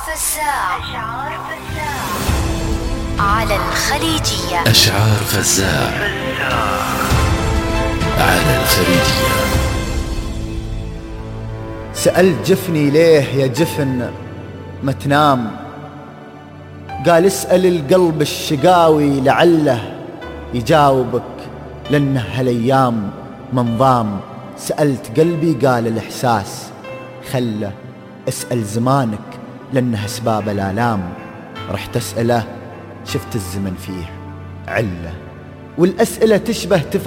فزاع على الخليجية. أشعار فزاع على الخليجية. سألت جفني ليه يا جفن ما تنام، قال اسأل القلب الشقاوي لعله يجاوبك، لأنه هالأيام منظام. سألت قلبي قال الإحساس خله، اسأل زمانك لأنه أسباب الآلام. رحت أسأله شفت الزمن فيه علة، والأسئلة تشبه